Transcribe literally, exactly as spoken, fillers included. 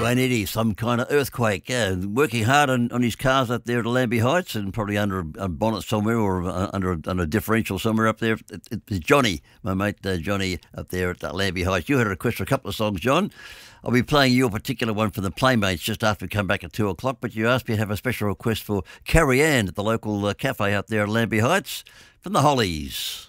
Wayne Eddy, some kind of earthquake. Yeah, working hard on, on his cars up there at Lambie Heights and probably under a, a bonnet somewhere or uh, under, a, under a differential somewhere up there. It, it, it's Johnny, my mate uh, Johnny up there at uh, Lambie Heights. You had a request for a couple of songs, John. I'll be playing your particular one for the Playmates just after we come back at two o'clock, but you asked me to have a special request for Carrie Ann at the local uh, cafe out there at Lambie Heights from the Hollies.